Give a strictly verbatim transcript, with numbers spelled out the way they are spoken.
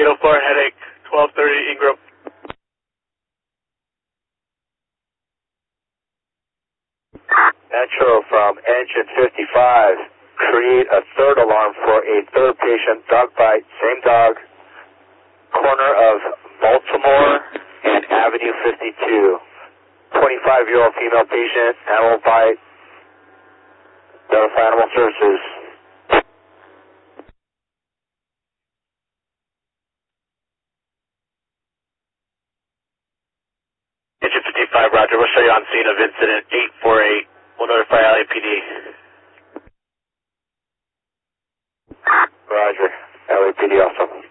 eight oh four, headache, twelve thirty, Ingram. Metro from engine fifty-five, create a third alarm for a third patient, dog bite, same dog, corner of Baltimore and Avenue fifty-two. twenty-five-year-old female patient, animal bite, notify animal services. Engine fifty-five, roger, we'll show you on scene of incident eight four eight. We'll notify L A P D. Roger, L A P D also.